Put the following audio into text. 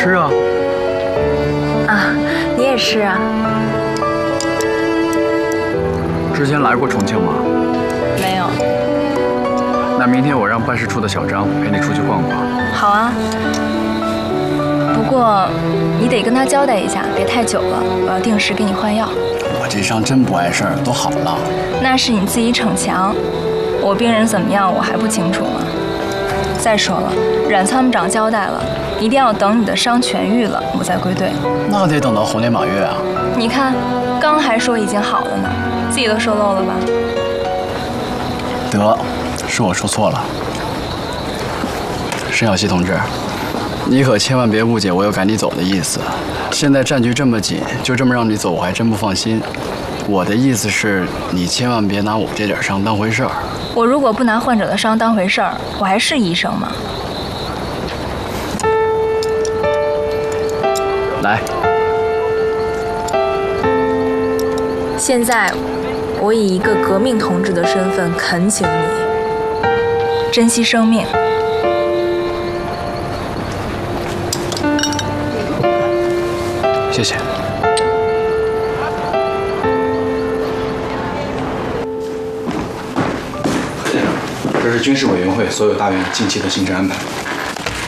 吃啊。 啊，你也吃啊？ 之前来过重庆吗？ 没有。 那明天我让办事处的小张陪你出去逛逛。 好啊。不过你得跟他交代一下，别太久了，我要定时给你换药。 我这伤真不碍事儿，都好了。 那是你自己逞强，我病人怎么样我还不清楚吗？再说了，冉参谋长交代了，一定要等你的伤痊愈了，我再归队。 那得等到猴年马月啊！ 你看，刚还说已经好了呢，自己都说漏了吧？ 得，是我说错了。申小希同志，你可千万别误解我有赶你走的意思。现在战局这么紧，就这么让你走，我还真不放心。我的意思是，你千万别拿我这点伤当回事儿。 我如果不拿患者的伤当回事儿，我还是医生吗？ 来， 现在，我以一个革命同志的身份恳请你，珍惜生命。 谢谢。何先生，这是军事委员会所有大员近期的行程安排。